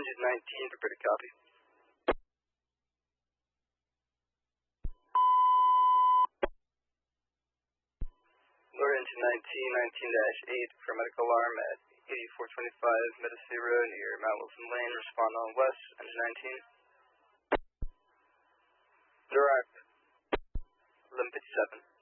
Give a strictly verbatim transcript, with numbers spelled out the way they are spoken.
engine nineteen, prepare to copy. Lower engine nineteen, nineteen dash eight for medical alarm at eighty-four twenty-five Medici Road near Mount Wilson Lane. Respond on west, engine nineteen. Direct, eleven fifty-seven.